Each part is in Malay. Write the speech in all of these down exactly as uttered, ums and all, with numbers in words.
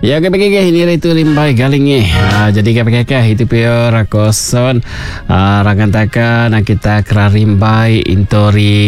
Ya kepekeh ini itu limbai galing eh. Uh, jadi kepekeh itu pio rakoson uh, rangan nak kita kerarimbai intori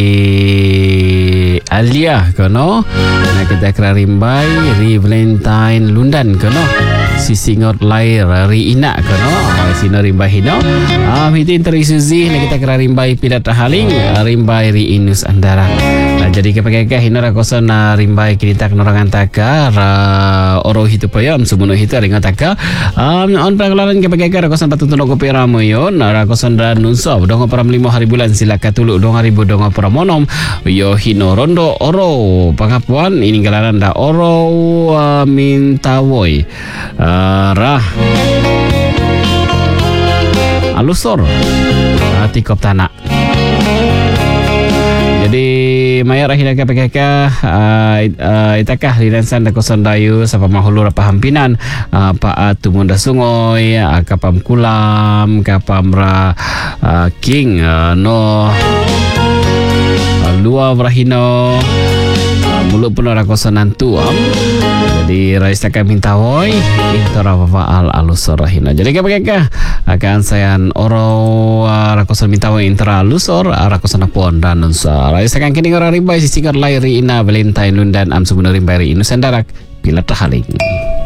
Alia kono. Nak kita kerarimbai ri Valentine Lundan kono. Si singot lair ri ina kono. Uh, Sino rimbai hino. Ah uh, itu intori Suzi nak kita kerarimbai pidat haling uh, rimbai ri Inus Andara. Uh, jadi kepekeh hino rakoson uh, rimbai kita kenorangan taka uh, oro itu payam sumuno itu ringa taka um, on pergelaran kepekeka rakosan patutuno kopi ramoyon rakosan dan nunso dongo param lima hari bulan sila katulu dong ribu dongo paramonom yo hino rondo oro pangapuan ini gelaran da oro uh, mintawoy uh, rah alusor uh, tikop tanah. Jadi maya rahina kepekeka uh, uh, itakah lidansan da koson dayu sapa mahulur pahampinan uh, pa tumunda sungoy uh, kapam kulam kapam ra uh, king uh, no uh, lua rahino uh, mulut pun ora koson nantuam. Jadi raisa kami mintawoy intora faal alusor rahina. Jadi kepekeka akan sayan oro uh, rakosan mintawoy intra alusor rakosan apon dan nunsa. Raisa kan kini ora rimbai sisingkat lairi ina Valentine Lundan am sumuna rimbai ri Inus Andarak pila tahaling.